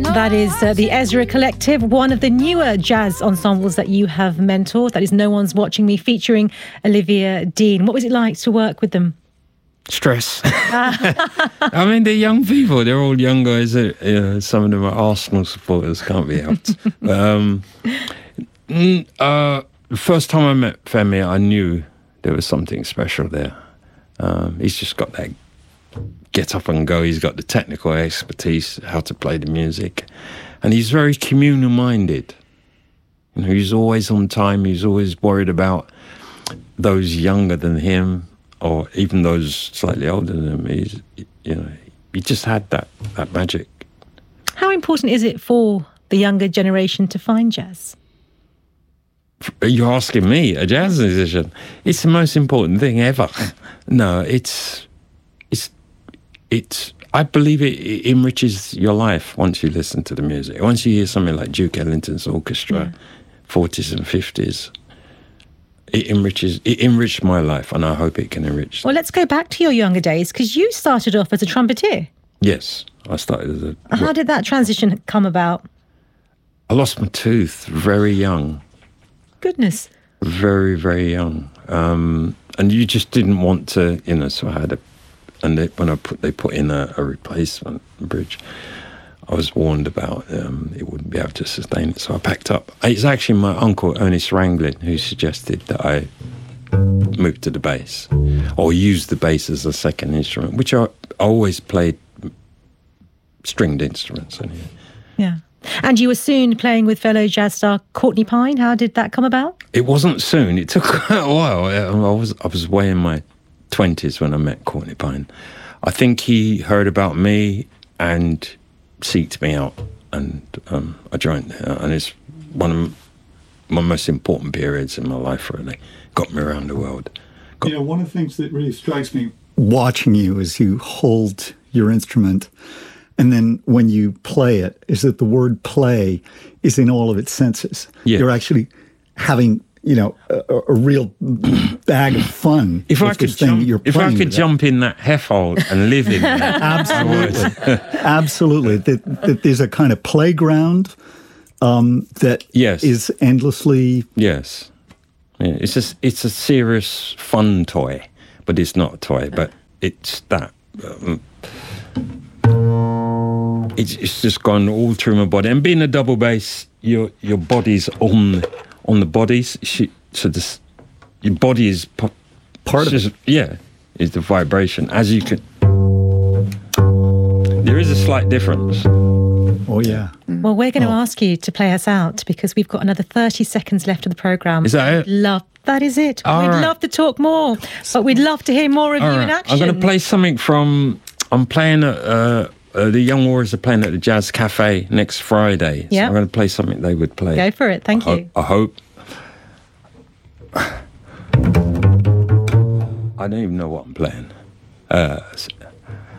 That is the Ezra Collective, one of the newer jazz ensembles that you have mentored. That is No One's Watching Me, featuring Olivia Dean. What was it like to work with them? Stress. I mean, they're young people. They're all young guys. Some of them are Arsenal supporters, can't be helped. The first time I met Femi, I knew there was something special there. He's just got that get up and go. He's got the technical expertise, how to play the music. And he's very communal-minded. You know, he's always on time. He's always worried about those younger than him, or even those slightly older than him. He just had that magic. How important is it for the younger generation to find jazz? You're asking me, a jazz musician? It's the most important thing ever. No, it's. I believe it enriches your life once you listen to the music. Once you hear something like Duke Ellington's orchestra, 40s and 50s, it enriched my life, and I hope it can enrich. Well, let's go back to your younger days, because you started off as a trumpeter. Yes, I started as a... How did that transition come about? I lost my tooth very young. Goodness. Very, very young. And you just didn't want to, so I had they put in a replacement bridge, I was warned about it wouldn't be able to sustain it, so I packed up. It's actually my uncle, Ernest Ranglin, who suggested that I move to the bass, or use the bass as a second instrument, which I always played stringed instruments anyway. Yeah. And you were soon playing with fellow jazz star Courtney Pine. How did that come about? It wasn't soon. It took quite a while. I was way in my 20s when I met Courtney Pine. I think he heard about me and seeked me out, and I joined there. And it's one of my most important periods in my life, really. Got me around the world. One of the things that really strikes me watching you as you hold your instrument, and then when you play it, is that the word play is in all of its senses. Yeah. You're actually having, a real bag of fun. If I could jump in that heifer and live in that. Absolutely. Absolutely. That there's a kind of playground that is endlessly... Yes. Yeah, it's a serious fun toy, but it's not a toy, but it's that... It's just gone all through my body. And being a double bass, your body's on the bodies. So your body is part of it. Yeah, is the vibration. As you can... There is a slight difference. Oh, yeah. Well, we're going to ask you to play us out, because we've got another 30 seconds left of the programme. Is that it? That is it. All we'd right. love to talk more, but we'd love to hear more of you in action. I'm going to play something from... I'm playing at... the Young Warriors are playing at the Jazz Cafe next Friday. So I'm going to play something they would play. Go for it. Thank you. I hope. I don't even know what I'm playing.